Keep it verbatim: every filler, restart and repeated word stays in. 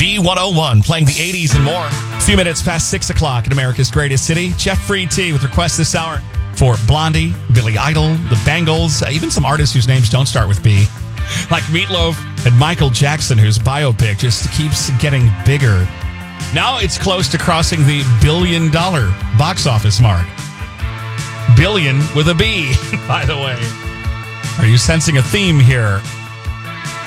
B one oh one, playing the eighties and more. A few minutes past six o'clock in America's greatest city. Jeff Free T with requests this hour for Blondie, Billy Idol, the Bangles, uh, even some artists whose names don't start with B, like Meatloaf and Michael Jackson, whose biopic just keeps getting bigger. Now it's close to crossing the billion dollar box office mark. Billion with a B, by the way. Are you sensing a theme here?